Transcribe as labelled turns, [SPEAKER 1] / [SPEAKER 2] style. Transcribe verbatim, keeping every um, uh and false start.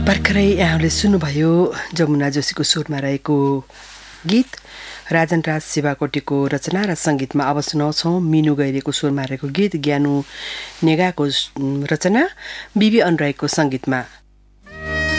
[SPEAKER 1] भर्खरै यहाँले सुन्नुभयो जमुना जोशीको स्वरमा रहेको गीत राजन राज शिवाकोटीको रचना र सङ्गीतमा। अब सुनाउँछौँ मिनु गैरेको स्वरमा रहेको गीत ज्ञानु नेगाको रचना बिबी अनराईको सङ्गीतमा।